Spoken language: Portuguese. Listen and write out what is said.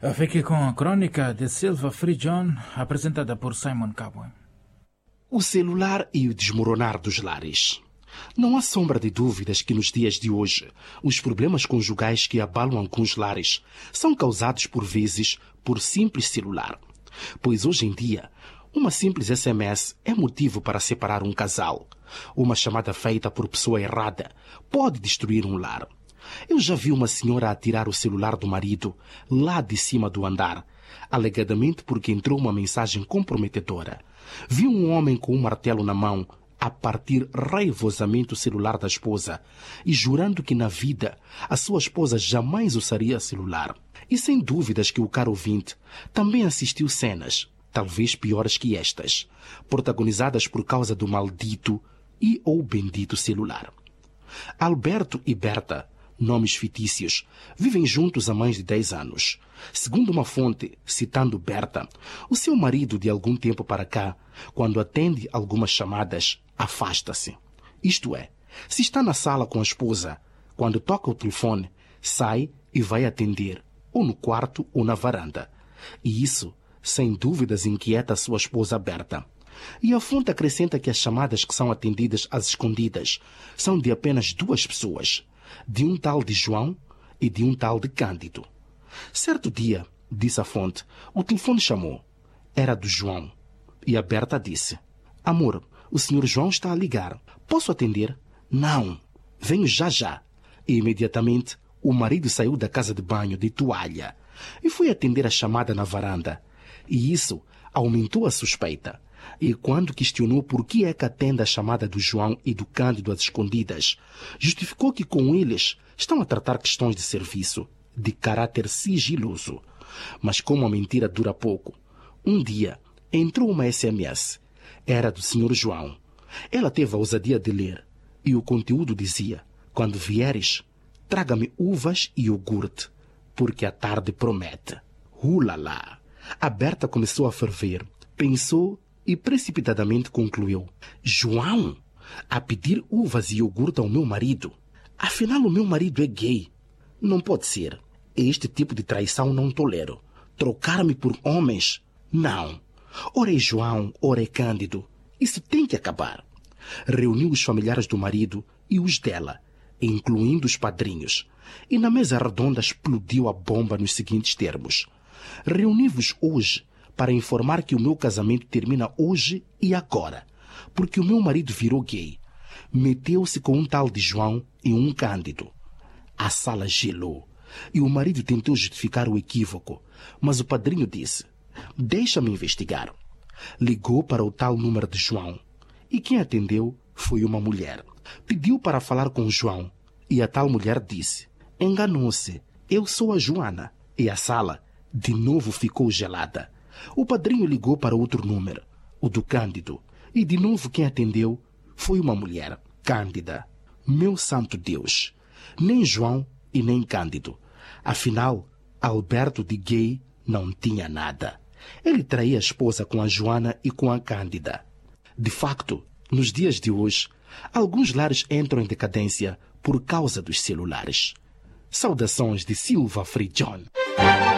Fique com a crônica de Silva Free John, apresentada por Simon Cowboy. O celular e o desmoronar dos lares. Não há sombra de dúvidas que nos dias de hoje, os problemas conjugais que abalam alguns lares são causados por vezes por simples celular. Pois hoje em dia, uma simples SMS é motivo para separar um casal. Uma chamada feita por pessoa errada pode destruir um lar. Eu já vi uma senhora atirar o celular do marido lá de cima do andar, alegadamente porque entrou uma mensagem comprometedora. Vi um homem com um martelo na mão a partir raivosamente o celular da esposa e jurando que na vida a sua esposa jamais usaria celular. E sem dúvidas que o caro ouvinte também assistiu cenas, talvez piores que estas, protagonizadas por causa do maldito e ou bendito celular. Alberto e Berta, nomes fictícios, vivem juntos há mais de 10 anos. Segundo uma fonte, citando Berta, o seu marido de algum tempo para cá, quando atende algumas chamadas, afasta-se. Isto é, se está na sala com a esposa, quando toca o telefone, sai e vai atender, ou no quarto ou na varanda. E isso, sem dúvidas, inquieta a sua esposa Berta. E a fonte acrescenta que as chamadas que são atendidas às escondidas são de apenas 2 pessoas, de um tal de João e de um tal de Cândido. Certo dia, disse a fonte, o telefone chamou. Era do João. E a Berta disse: Amor, o senhor João está a ligar. Posso atender? Não. Venho já já. E imediatamente o marido saiu da casa de banho de toalha e foi atender a chamada na varanda. E isso aumentou a suspeita. E quando questionou por que é que atende a chamada do João e do Cândido às escondidas, justificou que com eles estão a tratar questões de serviço, de caráter sigiloso. Mas como a mentira dura pouco, um dia entrou uma SMS. Era do Sr. João. Ela teve a ousadia de ler, e o conteúdo dizia: quando vieres, traga-me uvas e iogurte, porque a tarde promete. Ulala! A Berta começou a ferver, pensou e precipitadamente concluiu: João, a pedir uvas e iogurte ao meu marido? Afinal, o meu marido é gay. Não pode ser. Este tipo de traição não tolero. Trocar-me por homens? Não. Ora é João, ora é Cândido. Isso tem que acabar. Reuniu os familiares do marido e os dela, incluindo os padrinhos. E na mesa redonda explodiu a bomba nos seguintes termos: reuni-vos hoje para informar que o meu casamento termina hoje e agora, porque o meu marido virou gay. Meteu-se com um tal de João e um Cândido. A sala gelou e o marido tentou justificar o equívoco, mas o padrinho disse: deixa-me investigar. Ligou para o tal número de João e quem atendeu foi uma mulher. Pediu para falar com João e a tal mulher disse: enganou-se, eu sou a Joana. E a sala de novo ficou gelada. O padrinho ligou para outro número, o do Cândido, e de novo quem atendeu foi uma mulher, Cândida. Meu santo Deus! Nem João e nem Cândido. Afinal, Alberto de gay não tinha nada. Ele traía a esposa com a Joana e com a Cândida. De facto, nos dias de hoje, alguns lares entram em decadência por causa dos celulares. Saudações de Silva Free John.